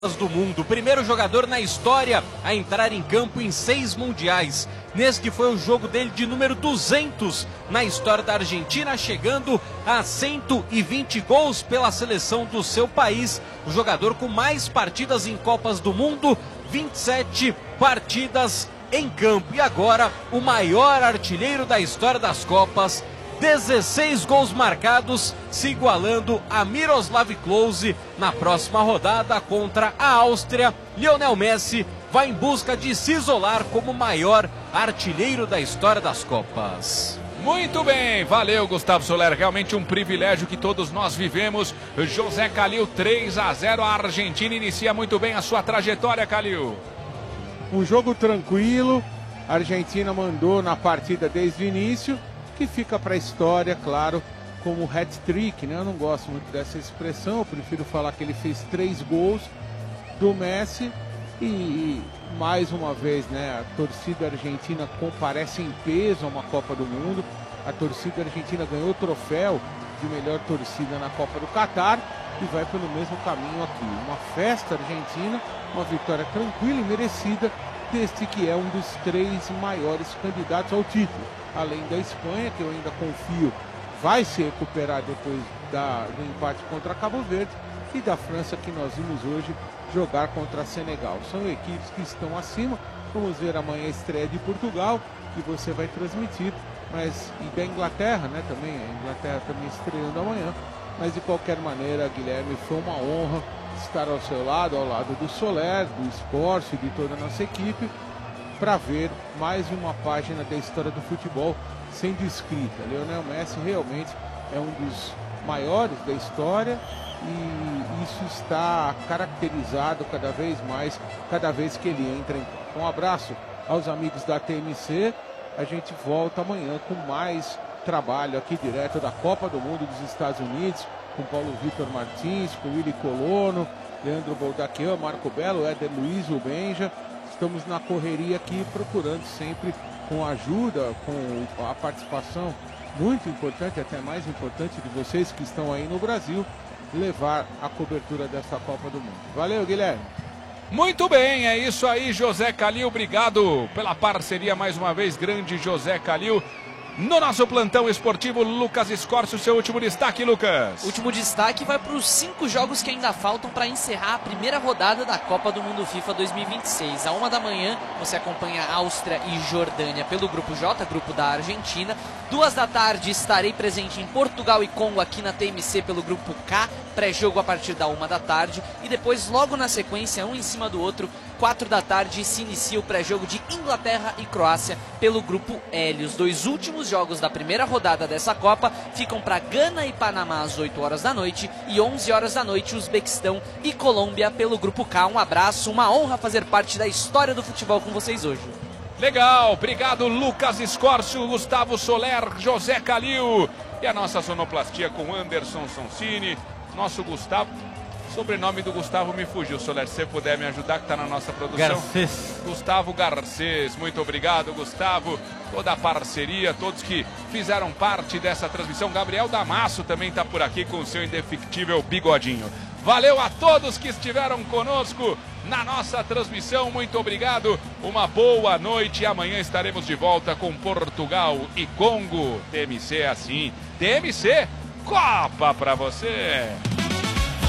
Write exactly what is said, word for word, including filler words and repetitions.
do mundo, primeiro jogador na história a entrar em campo em seis mundiais. Nesse que foi o jogo dele de número duzentos na história da Argentina, chegando a cento e vinte gols pela seleção do seu país. O jogador com mais partidas em Copas do Mundo, vinte e sete partidas em campo. E agora o maior artilheiro da história das Copas, dezesseis gols marcados, se igualando a Miroslav Klose na próxima rodada contra a Áustria. Lionel Messi vai em busca de se isolar como o maior artilheiro da história das Copas. Muito bem, valeu Gustavo Soler, realmente um privilégio que todos nós vivemos. José Calil, três a zero, a Argentina inicia muito bem a sua trajetória, Calil. Um jogo tranquilo, a Argentina mandou na partida desde o início, que fica para a história, claro, como hat-trick, né? Eu não gosto muito dessa expressão, eu prefiro falar que ele fez três gols do Messi e, e mais uma vez, né, a torcida argentina comparece em peso a uma Copa do Mundo. A torcida argentina ganhou o troféu de melhor torcida na Copa do Catar e vai pelo mesmo caminho aqui. Uma festa argentina, uma vitória tranquila e merecida deste que é um dos três maiores candidatos ao título. Além da Espanha, que eu ainda confio vai se recuperar depois da, do empate contra Cabo Verde, e da França, que nós vimos hoje jogar contra Senegal. São equipes que estão acima. Vamos ver amanhã a estreia de Portugal, que você vai transmitir, mas e da Inglaterra, né, também, a Inglaterra também estreando amanhã. Mas de qualquer maneira, Guilherme, foi uma honra estar ao seu lado, ao lado do Soler, do esporte, de toda a nossa equipe, para ver mais uma página da história do futebol sendo escrita. Lionel Messi realmente é um dos maiores da história e isso está caracterizado cada vez mais, cada vez que ele entra em campo. Um abraço aos amigos da T M C, a gente volta amanhã com mais trabalho aqui direto da Copa do Mundo dos Estados Unidos, com Paulo Vitor Martins, com Willy Colono, Leandro Boldaquian, Marco Belo, Éder Luiz, o Benja. Estamos na correria aqui, procurando sempre com a ajuda, com a participação muito importante, até mais importante de vocês que estão aí no Brasil, levar a cobertura dessa Copa do Mundo. Valeu, Guilherme. Muito bem, é isso aí, José Calil, obrigado pela parceria mais uma vez, grande José Calil. No nosso plantão esportivo, Lucas Scorcio, seu último destaque, Lucas. Último destaque vai para os cinco jogos que ainda faltam para encerrar a primeira rodada da Copa do Mundo FIFA dois mil e vinte e seis. À uma da manhã, você acompanha Áustria e Jordânia pelo Grupo J, grupo da Argentina. Duas da tarde, estarei presente em Portugal e Congo aqui na T M C pelo Grupo K, pré-jogo a partir da uma da tarde. E depois, logo na sequência, um em cima do outro, quatro da tarde, se inicia o pré-jogo de Inglaterra e Croácia pelo Grupo L. Os dois últimos jogos da primeira rodada dessa Copa ficam para Gana e Panamá às oito horas da noite e onze horas da noite Uzbequistão e Colômbia pelo Grupo K. Um abraço, uma honra fazer parte da história do futebol com vocês hoje. Legal, obrigado Lucas Scorcio, Gustavo Soler, José Calil e a nossa sonoplastia com Anderson Sonsini, nosso Gustavo. Sobrenome do Gustavo me fugiu, Soler, se você puder me ajudar, que está na nossa produção. Garcês. Gustavo Garcês, muito obrigado, Gustavo. Toda a parceria, todos que fizeram parte dessa transmissão. Gabriel Damasso também está por aqui com o seu indefectível bigodinho. Valeu a todos que estiveram conosco na nossa transmissão, muito obrigado. Uma boa noite e amanhã estaremos de volta com Portugal e Congo. T M C é assim, T M C, Copa pra você.